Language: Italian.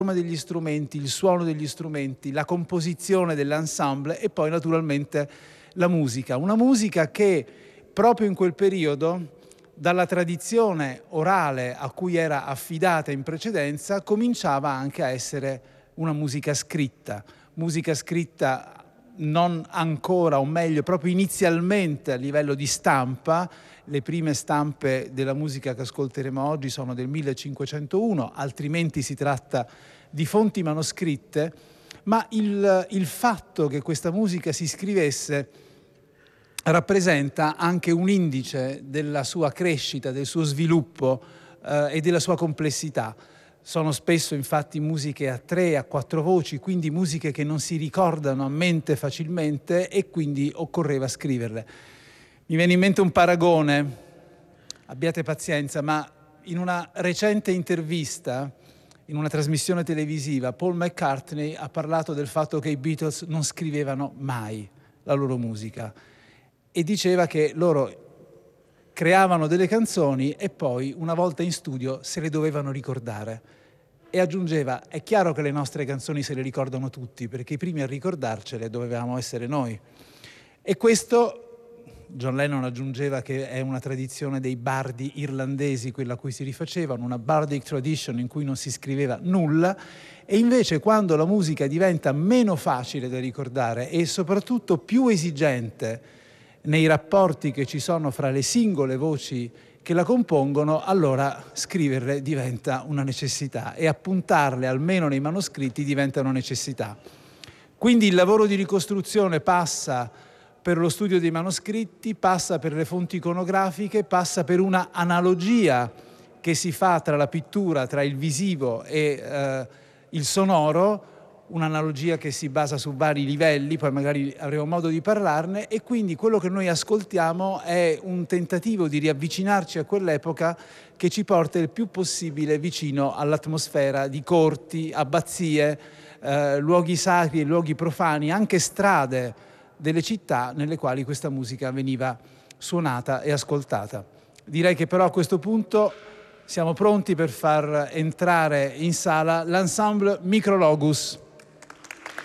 degli strumenti, il suono degli strumenti, la composizione dell'ensemble e poi naturalmente la musica. Una musica che proprio in quel periodo, dalla tradizione orale a cui era affidata in precedenza, cominciava anche a essere una musica scritta non ancora, o meglio, proprio inizialmente a livello di stampa. Le prime stampe della musica che ascolteremo oggi sono del 1501, altrimenti si tratta di fonti manoscritte, ma il fatto che questa musica si scrivesse rappresenta anche un indice della sua crescita, del suo sviluppo e della sua complessità. Sono spesso infatti musiche a 3, a 4 voci, quindi musiche che non si ricordano a mente facilmente e quindi occorreva scriverle. Mi viene in mente un paragone, abbiate pazienza, ma in una recente intervista, in una trasmissione televisiva, Paul McCartney ha parlato del fatto che i Beatles non scrivevano mai la loro musica e diceva che loro creavano delle canzoni e poi una volta in studio se le dovevano ricordare e aggiungeva: è chiaro che le nostre canzoni se le ricordano tutti, perché i primi a ricordarcele dovevamo essere noi. E questo John Lennon aggiungeva che è una tradizione dei bardi irlandesi, quella a cui si rifacevano, una bardic tradition in cui non si scriveva nulla, e invece quando la musica diventa meno facile da ricordare e soprattutto più esigente nei rapporti che ci sono fra le singole voci che la compongono, allora scriverle diventa una necessità e appuntarle, almeno nei manoscritti, diventa una necessità. Quindi il lavoro di ricostruzione passa per lo studio dei manoscritti, passa per le fonti iconografiche, passa per una analogia che si fa tra la pittura, tra il visivo e il sonoro, un'analogia che si basa su vari livelli, poi magari avremo modo di parlarne, e quindi quello che noi ascoltiamo è un tentativo di riavvicinarci a quell'epoca che ci porta il più possibile vicino all'atmosfera di corti, abbazie, luoghi sacri e luoghi profani, anche strade delle città nelle quali questa musica veniva suonata e ascoltata. Direi che però a questo punto siamo pronti per far entrare in sala l'ensemble Micrologus.